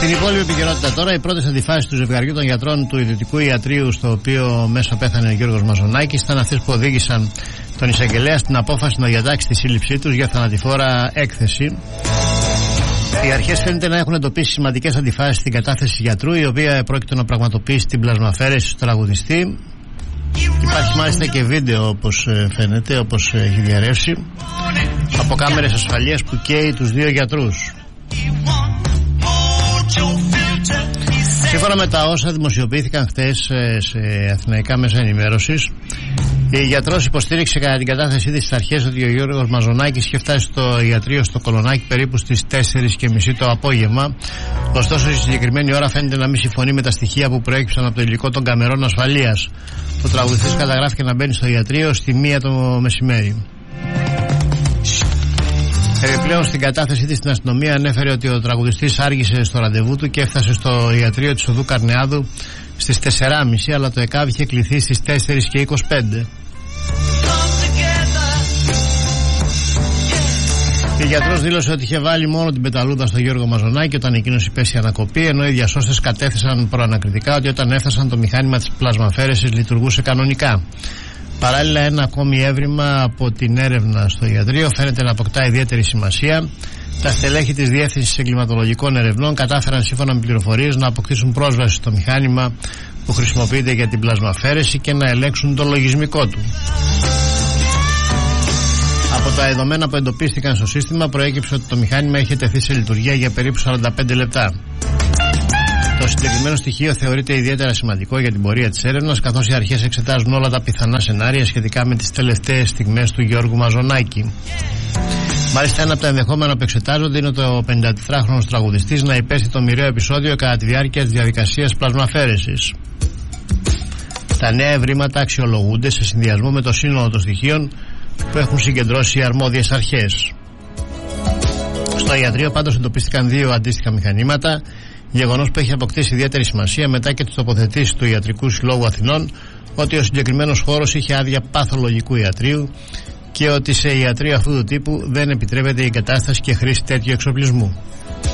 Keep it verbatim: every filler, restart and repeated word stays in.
Στην υπόλοιπη επικαιρότητα τώρα, οι πρώτες αντιφάσεις του ζευγαριού των γιατρών του Ιδιωτικού Ιατρείου, στο οποίο μέσα πέθανε ο Γιώργος Μαζονάκης, ήταν αυτές που οδήγησαν τον εισαγγελέα στην απόφαση να διατάξει τη σύλληψή τους για θανατηφόρα έκθεση. Οι αρχές φαίνεται να έχουν εντοπίσει σημαντικές αντιφάσεις στην κατάθεση γιατρού, η οποία πρόκειται να πραγματοποιήσει την πλασμαφέρεση του τραγουδιστή. Υπάρχει μάλιστα και βίντεο, όπως φαίνεται, όπως έχει διαρρεύσει, από κάμερες ασφαλείας που καίει τους δύο γιατρούς. Σύμφωνα με τα όσα δημοσιοποιήθηκαν χθες σε αθηναϊκά μέσα ενημέρωσης, η γιατρός υποστήριξε κατά την κατάθεσή της στις αρχές ότι ο Γιώργος Μαζονάκης είχε φτάσει στο ιατρείο στο Κολονάκι περίπου στις τέσσερις και μισή το απόγευμα. Ωστόσο, στη συγκεκριμένη ώρα φαίνεται να μην συμφωνεί με τα στοιχεία που προέκυψαν από το υλικό των καμερών ασφαλείας. Ο τραγουδιστής καταγράφηκε να μπαίνει στο ιατρείο στη μία το μεσημέρι. Επιπλέον, στην κατάθεσή της στην αστυνομία ανέφερε ότι ο τραγουδιστής άργησε στο ραντεβού του και έφτασε στο ιατρείο της οδού Καρνεάδου στις τέσσερις και μισή, αλλά το ΕΚΑΒ είχε κληθεί στις τέσσερις και είκοσι πέντε. Η γιατρός δήλωσε ότι είχε βάλει μόνο την πεταλούδα στο Γιώργο Μαζονάκη όταν εκείνος υπέστη ανακοπή, ενώ οι διασώστες κατέθεσαν προανακριτικά ότι όταν έφτασαν το μηχάνημα της πλασμαφέρεσης λειτουργούσε κανονικά. Παράλληλα, ένα ακόμη έβριμα από την έρευνα στο ιατρείο φαίνεται να αποκτά ιδιαίτερη σημασία. Τα στελέχη της Διεύθυνσης Εγκληματολογικών Ερευνών κατάφεραν, σύμφωνα με πληροφορίες, να αποκτήσουν πρόσβαση στο μηχάνημα που χρησιμοποιείται για την πλασμαφέρεση και να ελέγξουν το λογισμικό του. Από τα δεδομένα που εντοπίστηκαν στο σύστημα προέκυψε ότι το μηχάνημα είχε τεθεί σε λειτουργία για περίπου σαράντα πέντε λεπτά. Το συγκεκριμένο στοιχείο θεωρείται ιδιαίτερα σημαντικό για την πορεία της έρευνας, καθώς οι αρχές εξετάζουν όλα τα πιθανά σενάρια σχετικά με τις τελευταίες στιγμές του Γιώργου Μαζονάκη. Μάλιστα, ένα από τα ενδεχόμενα που εξετάζονται είναι το πενηντατετράχρονος τραγουδιστής να υπέστη το μοιραίο επεισόδιο κατά τη διάρκεια της διαδικασίας πλασμαφέρεσης. Τα νέα ευρήματα αξιολογούνται σε συνδυασμό με το σύνολο των στοιχείων που έχουν συγκεντρώσει οι αρμόδιες αρχές. Στο ιατρείο πάντως εντοπίστηκαν δύο αντίστοιχα μηχανήματα, γεγονός που έχει αποκτήσει ιδιαίτερη σημασία μετά και τις τοποθετήσεις του Ιατρικού Συλλόγου Αθηνών ότι ο συγκεκριμένος χώρος είχε άδεια παθολογικού ιατρείου και ότι σε ιατρείο αυτού του τύπου δεν επιτρέπεται η εγκατάσταση και χρήση τέτοιου εξοπλισμού.